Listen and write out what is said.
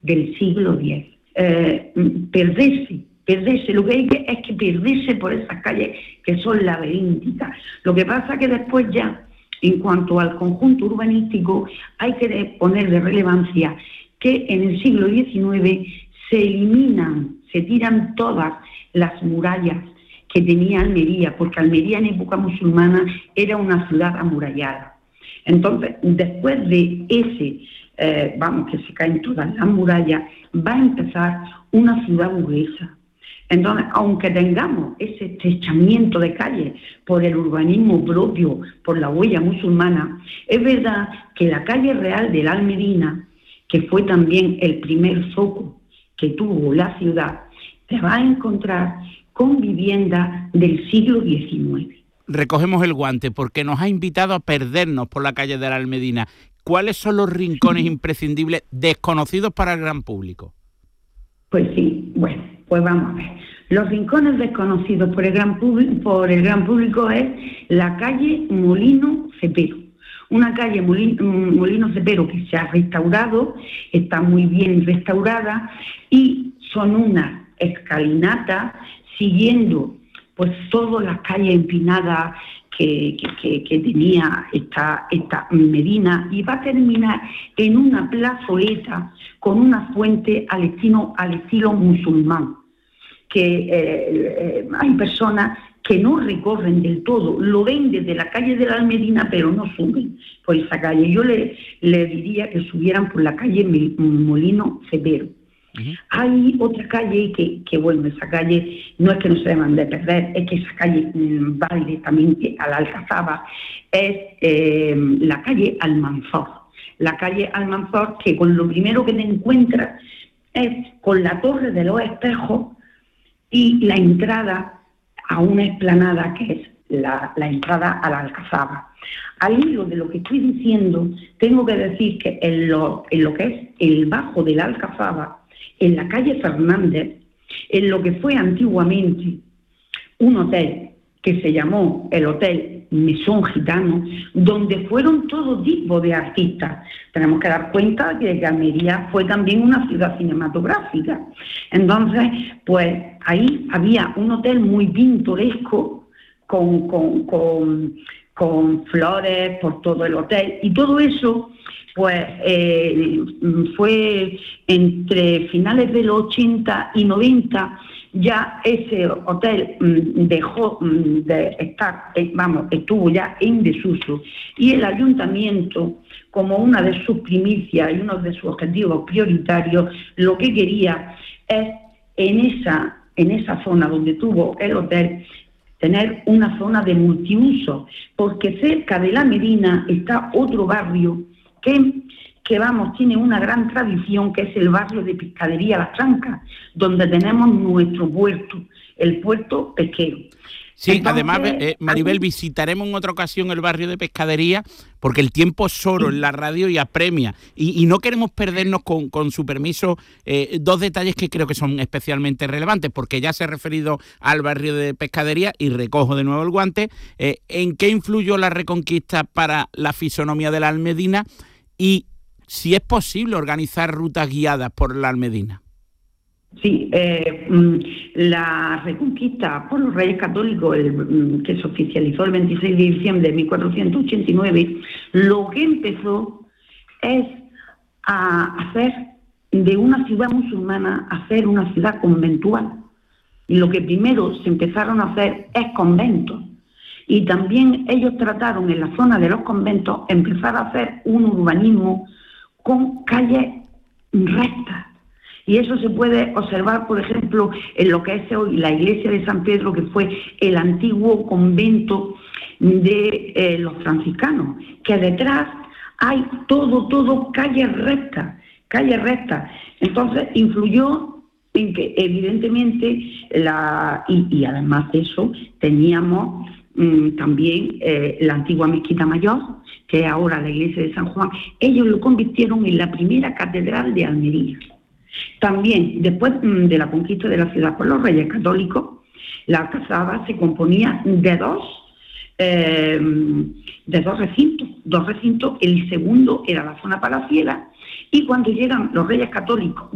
del siglo X. Perderse, lo que hay es que perderse por esas calles que son laberínticas. Lo que pasa que después ya, en cuanto al conjunto urbanístico, hay que poner de relevancia que en el siglo XIX se tiran todas las murallas que tenía Almería, porque Almería en época musulmana era una ciudad amurallada. Entonces, después de ese, que se caen todas las murallas, va a empezar una ciudad burguesa. Entonces, aunque tengamos ese estrechamiento de calles por el urbanismo propio, por la huella musulmana, es verdad que la calle real de la Almedina, que fue también el primer foco que tuvo la ciudad, se va a encontrar con viviendas del siglo XIX. Recogemos el guante porque nos ha invitado a perdernos por la calle de la Almedina. ¿Cuáles son los rincones imprescindibles desconocidos para el gran público? Pues sí, bueno, pues vamos a ver. Los rincones desconocidos por el gran público es la calle Molino Cepero. Una calle Molino Cepero que se ha restaurado, está muy bien restaurada y son unas escalinatas siguiendo pues todas las calles empinadas que tenía esta Medina, y va a terminar en una plazoleta con una fuente al estilo musulmán, que hay personas que no recorren del todo, lo ven desde la calle de la Almedina, pero no suben por esa calle. Yo le diría que subieran por la calle Molino Cepero. Uh-huh. Hay otra calle que bueno, esa calle no es que no se deban de perder, es que esa calle va directamente a la Alcazaba, es la calle Almanzor. La calle Almanzor, que con lo primero que te encuentras es con la Torre de los Espejos y la entrada a una explanada que es la entrada a la Alcazaba. Al hilo de lo que estoy diciendo, tengo que decir que en lo que es el bajo de la Alcazaba, en la calle Fernández, en lo que fue antiguamente un hotel que se llamó el Hotel Mesón Gitano, donde fueron todo tipo de artistas. Tenemos que dar cuenta de que Almería fue también una ciudad cinematográfica. Entonces, pues ahí había un hotel muy pintoresco con flores por todo el hotel, y todo eso pues fue entre finales de los 80 y 90, ya ese hotel dejó de estar, estuvo ya en desuso, y el ayuntamiento, como una de sus primicias y uno de sus objetivos prioritarios, lo que quería es en esa zona donde tuvo el hotel, tener una zona de multiuso, porque cerca de la Medina está otro barrio que tiene una gran tradición, que es el barrio de Pescadería Las Trancas, donde tenemos nuestro puerto, el puerto pesquero. Sí, entonces, además, Maribel, visitaremos en otra ocasión el barrio de Pescadería, porque el tiempo es oro en la radio y apremia. Y no queremos perdernos, con su permiso, dos detalles que creo que son especialmente relevantes, porque ya se ha referido al barrio de Pescadería y recojo de nuevo el guante. ¿En qué influyó la Reconquista para la fisonomía de la Almedina? Y si es posible organizar rutas guiadas por la Almedina. Sí, la Reconquista por los Reyes Católicos, que se oficializó el 26 de diciembre de 1489, lo que empezó es a hacer de una ciudad musulmana, hacer una ciudad conventual. Y lo que primero se empezaron a hacer es conventos. Y también ellos trataron en la zona de los conventos empezar a hacer un urbanismo con calles rectas. Y eso se puede observar, por ejemplo, en lo que es hoy la iglesia de San Pedro, que fue el antiguo convento de los franciscanos, que detrás hay todo calles rectas. Entonces influyó en que evidentemente y además de eso teníamos también la antigua Mezquita Mayor, que es ahora la iglesia de San Juan. Ellos lo convirtieron en la primera catedral de Almería. También, después de la conquista de la ciudad por los Reyes Católicos, la Alcazaba se componía de dos recintos. El segundo era la zona palaciega, y cuando llegan los Reyes Católicos